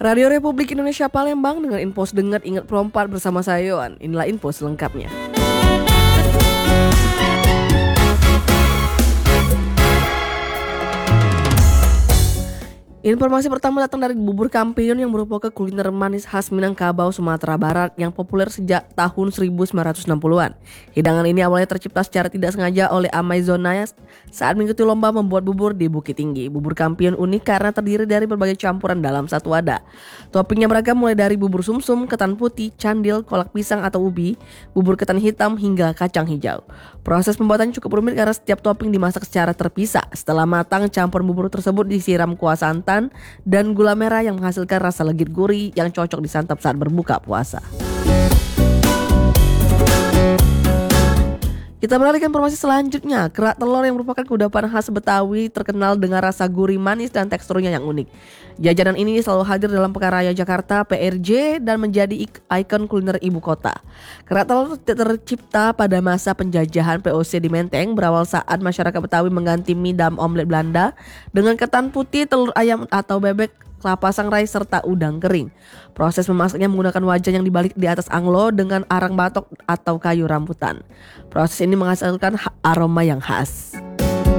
Radio Republik Indonesia Palembang dengan info sedengat ingat perompat bersama saya Yohan. Inilah info selengkapnya. Informasi pertama datang dari bubur kampiun yang merupakan kuliner manis khas Minangkabau, Sumatera Barat yang populer sejak tahun 1960-an. Hidangan ini awalnya tercipta secara tidak sengaja oleh Amazonaya saat mengikuti lomba membuat bubur di Bukit Tinggi. Bubur kampiun unik karena terdiri dari berbagai campuran dalam satu wadah. Toppingnya beragam mulai dari bubur sumsum, ketan putih, candil, kolak pisang atau ubi, bubur ketan hitam hingga kacang hijau. Proses pembuatannya cukup rumit karena setiap topping dimasak secara terpisah. Setelah matang, campuran bubur tersebut disiram kuah santan dan gula merah yang menghasilkan rasa legit gurih yang cocok disantap saat berbuka puasa. Kita beralih ke informasi selanjutnya. Kerak telur yang merupakan kudapan khas Betawi terkenal dengan rasa gurih manis dan teksturnya yang unik. Jajanan ini selalu hadir dalam Pekan Raya Jakarta (PRJ) dan menjadi ikon kuliner ibu kota. Kerak telur tercipta pada masa penjajahan VOC di Menteng, berawal saat masyarakat Betawi mengganti mie dan omelet Belanda dengan ketan putih, telur ayam atau bebek, kelapa sangrai serta udang kering. Proses memasaknya menggunakan wajan yang dibalik di atas anglo dengan arang batok atau kayu rambutan. Proses ini menghasilkan aroma yang khas.